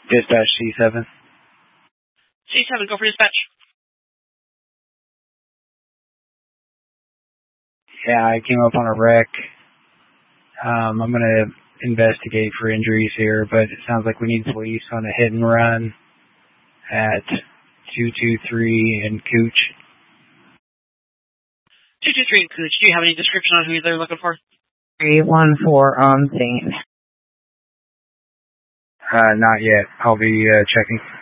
Dispatch C7. C7, go for dispatch. Yeah, I came up on a wreck. I'm going to investigate for injuries here, but it sounds like we need police on a hit and run at 223 and Cooch. 223 and Cooch, do you have any description on who they're looking for? 314 on scene. Not yet. I'll be checking.